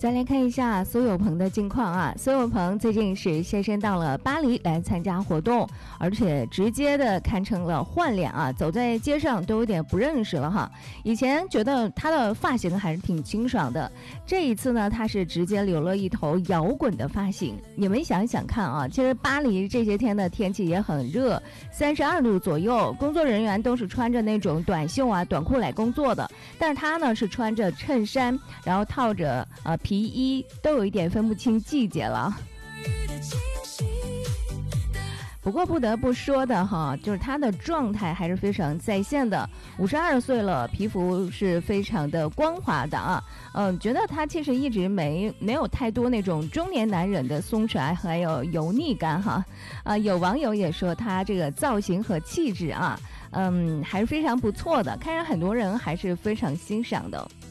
再来看一下苏有朋的近况啊，苏有朋最近是现身到了巴黎来参加活动，而且直接的看成了换脸啊，走在街上都有点不认识了哈。以前觉得他的发型还是挺清爽的，这一次呢，他是直接留了一头摇滚的发型。你们想想看啊，其实巴黎这些天的天气也很热，32度左右，工作人员都是穿着那种短袖啊、短裤来工作的，但是他呢是穿着衬衫，然后套着皮衣，都有一点分不清季节了。不过不得不说的哈，就是他的状态还是非常在线的，52岁了，皮肤是非常的光滑的啊。觉得他其实一直没有太多那种中年男人的松弛还有油腻感哈。有网友也说他这个造型和气质啊，还是非常不错的，看着很多人还是非常欣赏的。